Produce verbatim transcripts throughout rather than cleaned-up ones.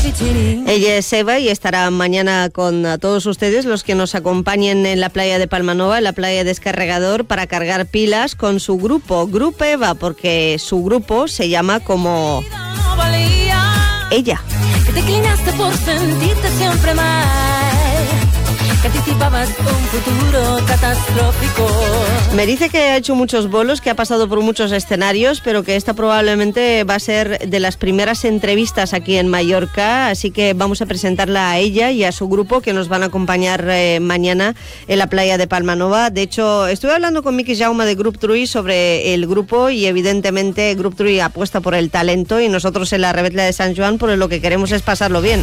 Ella es Eva y estará mañana con todos ustedes, los que nos acompañen en la playa de Palmanova, en la playa Descarregador, para cargar pilas con su grupo, Grupo Eva, porque su grupo se llama como ella. Que te inclinaste por sentirte siempre mal, que anticipabas un futuro catastrófico. Me dice que ha hecho muchos bolos, que ha pasado por muchos escenarios, pero que esta probablemente va a ser de las primeras entrevistas aquí en Mallorca, así que vamos a presentarla a ella y a su grupo, que nos van a acompañar eh, mañana en la playa de Palmanova. De hecho, estuve hablando con Miqui Jaume de Grup Trui sobre el grupo y evidentemente Grup Trui apuesta por el talento y nosotros en la Rebetla de San Joan por lo que queremos es pasarlo bien.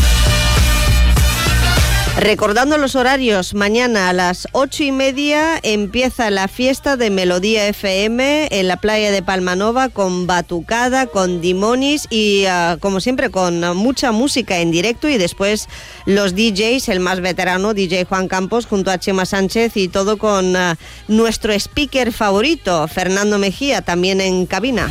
Recordando los horarios, mañana a las ocho y media empieza la fiesta de Melodía F M en la playa de Palmanova con batucada, con dimonis y uh, como siempre con mucha música en directo, y después los D Js, el más veterano D J Juan Campos junto a Chema Sánchez, y todo con uh, nuestro speaker favorito Fernando Mejía también en cabina.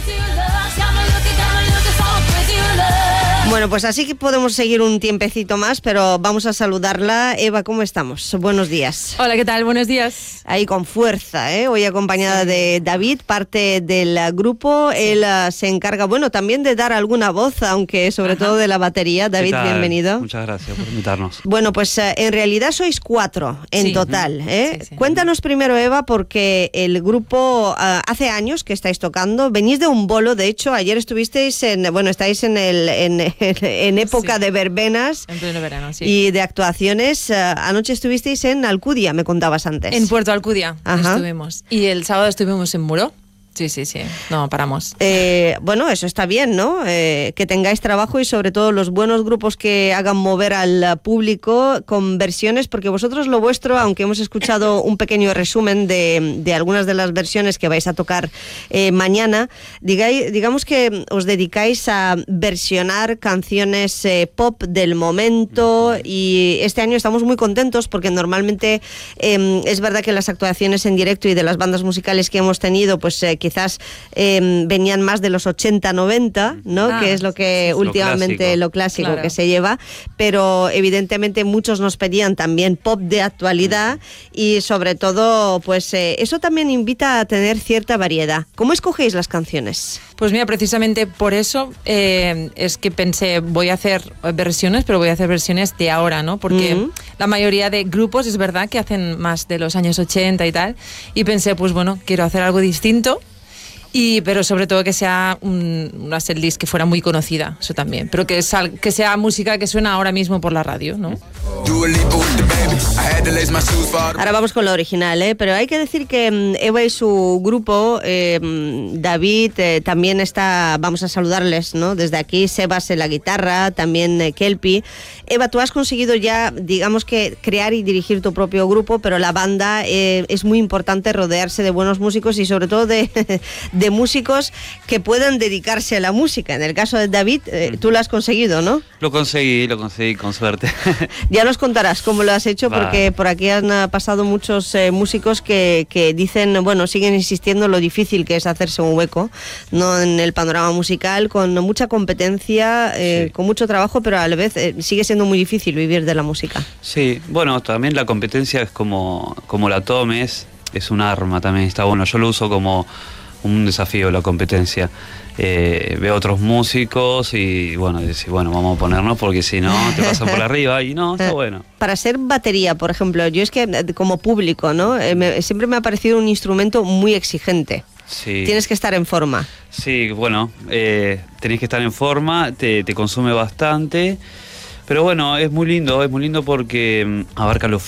Bueno, pues así que podemos seguir un tiempecito más, pero vamos a saludarla. Eva, ¿cómo estamos? Buenos días. Hola, ¿qué tal? Buenos días. Ahí con fuerza, ¿eh? Hoy acompañada sí. de David, parte del grupo. Sí. Él uh, se encarga, bueno, también de dar alguna voz, aunque sobre Ajá. todo de la batería. David, bienvenido. Muchas gracias por invitarnos. Bueno, pues uh, en realidad sois cuatro en sí. total, ¿eh? Sí, sí. Cuéntanos primero, Eva, porque el grupo uh, hace años que estáis tocando. Venís de un bolo, de hecho, ayer estuvisteis en, bueno, estáis en el... En, en época sí. de verbenas en pleno verano, sí. y de actuaciones. Uh, anoche estuvisteis en Alcudia, me contabas antes. En Puerto Alcudia Ajá. estuvimos. Y el sábado estuvimos en Muro. Sí, sí, sí. No, paramos. Eh, bueno, eso está bien, ¿no? Eh, que tengáis trabajo y sobre todo los buenos grupos que hagan mover al público con versiones, porque vosotros lo vuestro, aunque hemos escuchado un pequeño resumen de, de algunas de las versiones que vais a tocar eh, mañana, digáis, digamos que os dedicáis a versionar canciones eh, pop del momento, y este año estamos muy contentos porque normalmente eh, es verdad que las actuaciones en directo y de las bandas musicales que hemos tenido, pues eh, quizás eh, venían más de los ochenta noventa, ¿no? Ah, que es lo que es últimamente lo clásico, lo clásico claro. que se lleva, pero evidentemente muchos nos pedían también pop de actualidad y sobre todo pues eh, eso también invita a tener cierta variedad. ¿Cómo escogéis las canciones? Pues mira, precisamente por eso eh, es que pensé, voy a hacer versiones, pero voy a hacer versiones de ahora, ¿no? Porque uh-huh. la mayoría de grupos es verdad que hacen más de los años ochenta y tal, y pensé, pues bueno, quiero hacer algo distinto. Y, pero sobre todo que sea un, una setlist que fuera muy conocida, eso también. Pero que, sal, que sea música que suena ahora mismo por la radio, ¿no? Ahora vamos con lo original, ¿eh? Pero hay que decir que Eva y su grupo, eh, David, eh, también está, vamos a saludarles, ¿no? Desde aquí, Sebas en la guitarra, también eh, Kelpi. Eva, tú has conseguido ya, digamos que crear y dirigir tu propio grupo, pero la banda eh, es muy importante rodearse de buenos músicos y sobre todo de, de músicos que puedan dedicarse a la música. En el caso de David, eh, tú lo has conseguido, ¿no? Lo conseguí, lo conseguí con suerte. Ya nos contarás cómo lo has hecho, porque por aquí han pasado muchos eh, músicos que, que dicen, bueno, siguen insistiendo en lo difícil que es hacerse un hueco, ¿no? En el panorama musical, con mucha competencia, eh, sí. con mucho trabajo, pero a la vez eh, sigue siendo muy difícil vivir de la música. Sí, bueno, también la competencia es como, como la tomes, es un arma también, está bueno. Yo lo uso como un desafío, la competencia. Eh, veo otros músicos y bueno, decir, bueno, vamos a ponernos porque si no te pasan por arriba y no, está bueno. Para ser batería, por ejemplo, yo es que como público, ¿no? Eh, me, siempre me ha parecido un instrumento muy exigente. Sí. Tienes que estar en forma. Sí, bueno, eh, tenés que estar en forma, te, te consume bastante, pero bueno, es muy lindo, es muy lindo porque abarca los